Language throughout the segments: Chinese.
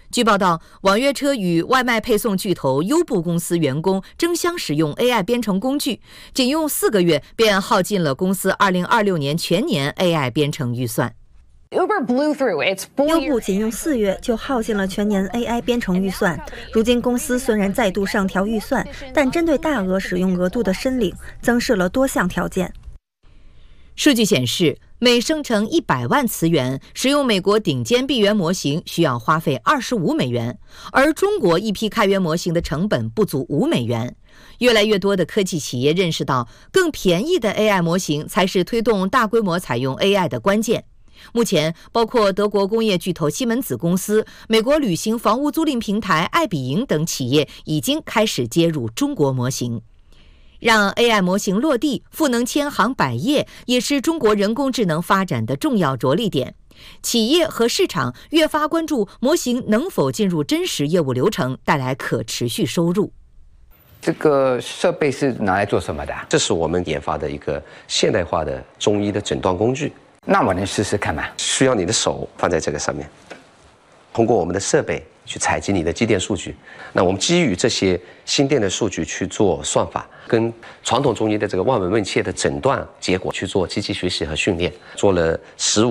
据报道，网约车与外卖配送巨头优步公司员工争相使用 AI 编程工具，仅用4个月便耗尽了公司2026年全年 AI 编程预算。 优步仅用4月就耗尽了全年 AI 编程预算。如今公司虽然再度上调预算，但针对大额使用额度的申领，增设了多项条件。 数据显示，每生成100万词源，使用美国顶尖闭源模型需要花费25美元，而中国一批开源模型的成本不足5美元。越来越多的科技企业认识到，更便宜的 AI 模型才是推动大规模采用 AI 的关键。目前，包括德国工业巨头西门子公司、美国旅行房屋租赁平台爱彼迎等企业已经开始接入中国模型。让 AI 模型落地，赋能千行百业，也是中国人工智能发展的重要着力点。企业和市场越发关注模型能否进入真实业务流程，带来可持续收入。 这个设备是拿来做什么的？ 这是我们研发的一个现代化的中医的诊断工具。 那我能试试看吗？ 需要你的手放在这个上面，通过我们的设备去采集你的肌电数据。那我们基于这些心电的数据去做算法，跟传统中医的这个望闻问切的诊断结果去做机器学习和训练，做了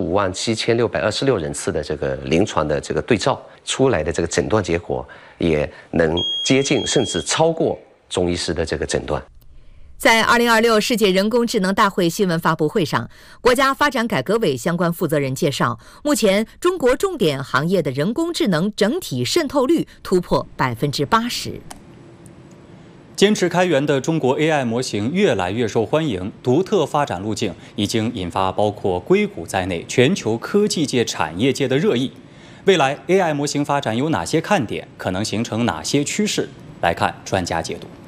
157626人次的这个临床的这个对照，出来的这个诊断结果也能接近甚至超过中医师的这个诊断。 在2026世界人工智能大会新闻发布会上，国家发展改革委相关负责人介绍，目前中国重点行业的人工智能整体渗透率突破80%。 坚持开源的中国 AI 模型越来越受欢迎，独特发展路径已经引发包括硅谷在内全球科技界、产业界的热议。未来 AI 模型发展有哪些看点？可能形成哪些趋势？来看专家解读。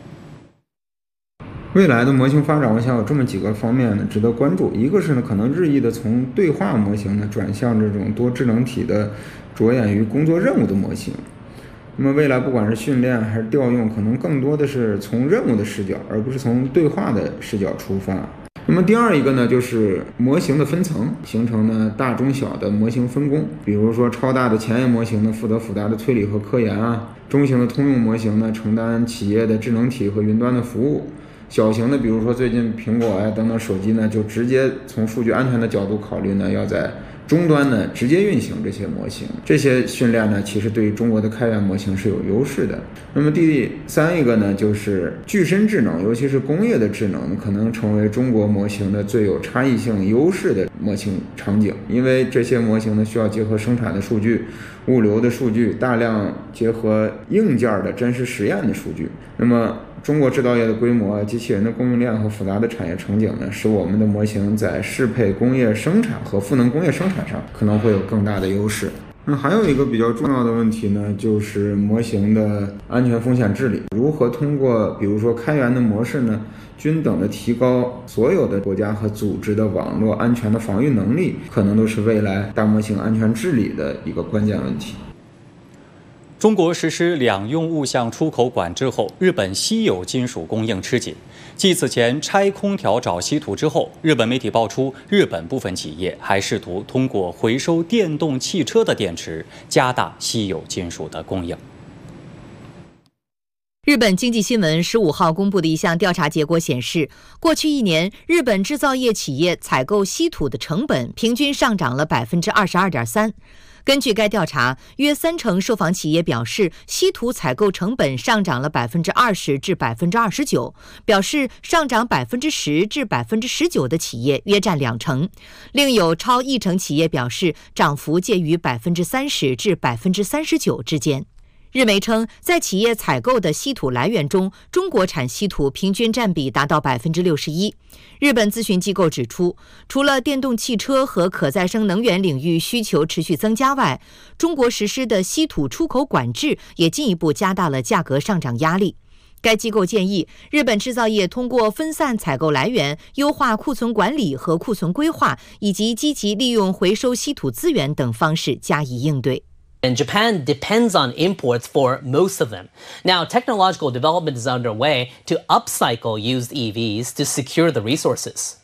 未来的模型发展，我想有这么几个方面呢，值得关注。一个是呢，可能日益的从对话模型呢转向这种多智能体的着眼于工作任务的模型。那么未来不管是训练还是调用，可能更多的是从任务的视角，而不是从对话的视角出发。那么第二一个呢，就是模型的分层，形成呢大中小的模型分工。比如说超大的前沿模型呢，负责复杂的推理和科研啊；中型的通用模型呢，承担企业的智能体和云端的服务。小型的，比如说最近苹果等等手机呢，就直接从数据安全的角度考虑呢，要在终端呢直接运行这些模型。这些训练呢，其实对于中国的开源模型是有优势的。那么第三一个呢，就是具身智能，尤其是工业的智能，可能成为中国模型的最有差异性优势的模型场景。因为这些模型呢，需要结合生产的数据、物流的数据，大量结合硬件的真实实验的数据。那么中国制造业的规模、机器人的供应链和复杂的产业场景呢，使我们的模型在适配工业生产和赋能工业生产上可能会有更大的优势。那还有一个比较重要的问题呢，就是模型的安全风险治理，如何通过比如说开源的模式呢，均等的提高所有的国家和组织的网络安全的防御能力，可能都是未来大模型安全治理的一个关键问题。 中国实施两用物项出口管制后，日本稀有金属供应吃紧。继此前拆空调找稀土之后，日本媒体爆出，日本部分企业还试图通过回收电动汽车的电池，加大稀有金属的供应。 日本经济新闻15号公布的一项调查结果显示，过去1年，日本制造业企业采购稀土的成本平均上涨了 22.3%。根据该调查，约30%受访企业表示稀土采购成本上涨了 20%至 29%， 表示上涨 10%至 19% 的企业约占20%，另有超1成企业表示涨幅介于 30% 至 39% 之间。日媒称，在企业采购的稀土来源中，中国产稀土平均占比达到 61%。日本咨询机构指出，除了电动汽车和可再生能源领域需求持续增加外，中国实施的稀土出口管制也进一步加大了价格上涨压力。该机构建议，日本制造业通过分散采购来源、优化库存管理和库存规划，以及积极利用回收稀土资源等方式加以应对。 And Japan depends on imports for most of them. Now, technological development is underway to upcycle used EVs to secure the resources.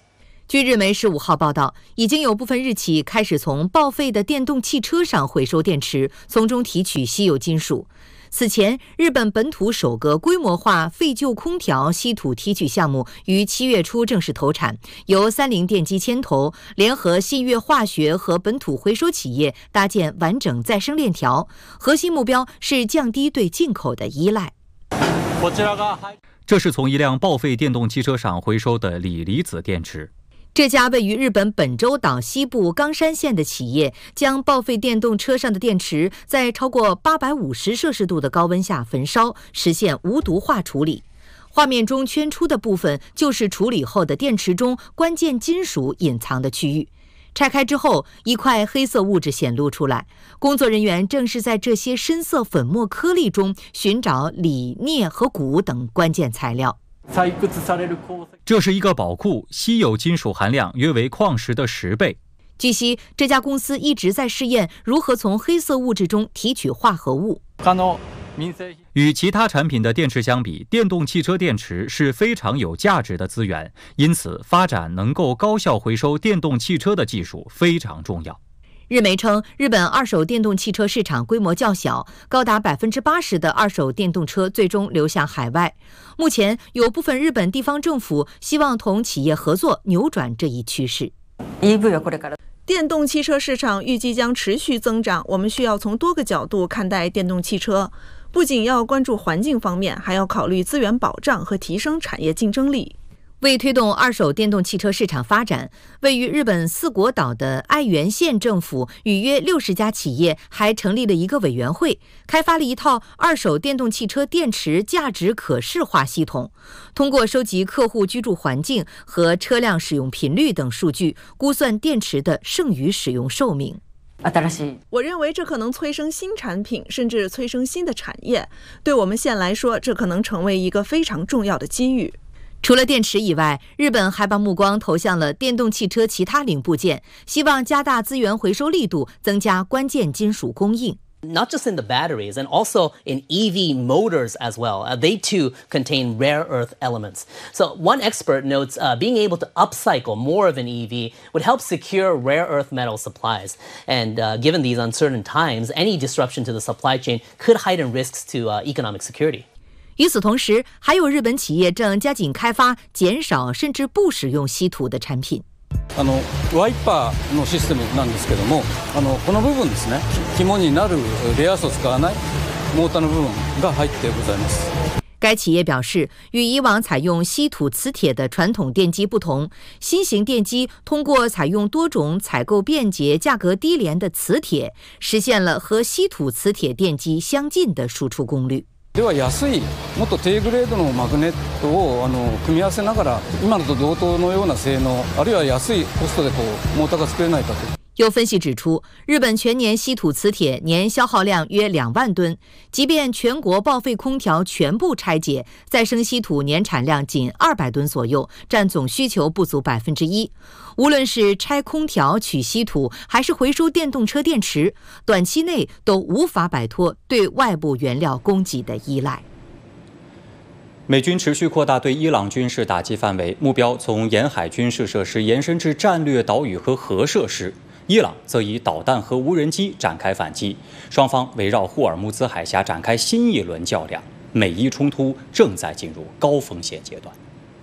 据日媒15号报道，已经有部分日企开始从报废的电动汽车上回收电池，从中提取稀有金属。此前，日本本土首个规模化废旧空调稀土提取项目于7月初正式投产，由三菱电机牵头，联合信越化学和本土回收企业搭建完整再生链条，核心目标是降低对进口的依赖。 这是从一辆报废电动汽车上回收的锂离子电池。 这家位于日本本州岛西部冈山县的企业，将报废电动车上的电池在超过850摄氏度的高温下焚烧，实现无毒化处理。画面中圈出的部分就是处理后的电池中关键金属隐藏的区域。拆开之后，一块黑色物质显露出来，工作人员正是在这些深色粉末颗粒中寻找锂、镍和钴等关键材料。 这是一个宝库，稀有金属含量约为矿石的10倍。 据悉，这家公司一直在试验如何从黑色物质中提取化合物。 与其他产品的电池相比，电动汽车电池是非常有价值的资源，因此发展能够高效回收电动汽车的技术非常重要。 日媒称，日本二手电动汽车市场规模较小，高达80%的二手电动车最终流向海外。目前，有部分日本地方政府希望同企业合作，扭转这一趋势。 电动汽车市场预计将持续增长，我们需要从多个角度看待电动汽车，不仅要关注环境方面，还要考虑资源保障和提升产业竞争力。 为推动二手电动汽车市场发展，位于日本四国岛的爱媛县政府与约60家企业还成立了一个委员会，开发了一套二手电动汽车电池价值可视化系统，通过收集客户居住环境和车辆使用频率等数据，估算电池的剩余使用寿命。 我认为这可能催生新产品，甚至催生新的产业。对我们县来说，这可能成为一个非常重要的机遇。 除了电池以外，日本还把目光投向了电动汽车其他零部件，希望加大资源回收力度，增加关键金属供应。 Not just in the batteries, and also in EV motors as well. They too contain rare earth elements. So one expert notes being able to upcycle more of an EV would help secure rare earth metal supplies. And given these uncertain times, any disruption to the supply chain could heighten risks to economic security. 与此同時、还有日本企業正加緊開發減少甚至不使用稀土的產品。 ワイパーのシステムなんですけども、この部分ですね、肝になるレア素を使わないモーターの部分が入ってございます。 该企业表示，与以往采用稀土磁铁的传统电机不同，新型电机通过采用多种采购便捷、价格低廉的磁铁，实现了和稀土磁铁電機相近的輸出功率。 では安いもっと低グレードのマグネットを組み合わせながら今のと同等のような性能あるいは安いコストでモーターが作れないかと。 有分析指出，日本全年稀土磁铁年消耗量约2万吨，即便全国报废空调全部拆解，再生稀土年产量仅200吨左右，占总需求不足1%。无论是拆空调取稀土，还是回收电动车电池，短期内都无法摆脱对外部原料供给的依赖。 美军持续扩大对伊朗军事打击范围，目标从沿海军事设施延伸至战略岛屿和核设施。伊朗则以导弹和无人机展开反击，双方围绕霍尔木兹海峡展开新一轮较量，美伊冲突正在进入高风险阶段。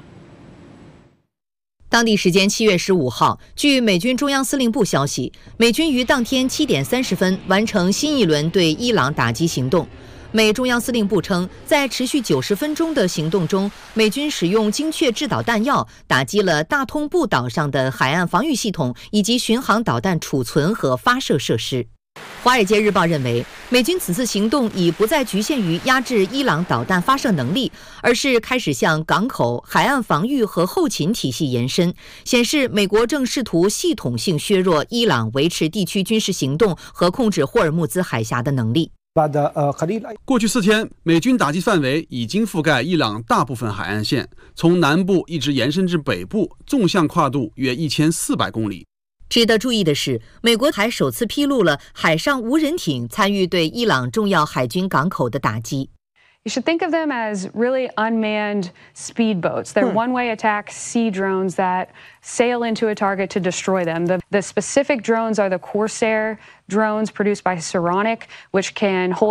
当地时间7月15号，据美军中央司令部消息，美军于当天7点30分完成新一轮对伊朗打击行动。美中央司令部称，在持续90分钟的行动中，美军使用精确制导弹药打击了大通布岛上的海岸防御系统以及巡航导弹储存和发射设施。华尔街日报认为，美军此次行动已不再局限于压制伊朗导弹发射能力，而是开始向港口、海岸防御和后勤体系延伸，显示美国正试图系统性削弱伊朗维持地区军事行动和控制霍尔木兹海峡的能力。 过去4天，美军打击范围已经覆盖伊朗大部分海岸线，从南部一直延伸至北部，纵向跨度约1400公里。 值得注意的是，美国还首次披露了海上无人艇参与对伊朗重要海军港口的打击。 You should think of them as really unmanned speedboats. They're one-way attack sea drones that sail into a target to destroy them. The specific drones are the Corsair drones produced by Saronic, which can hold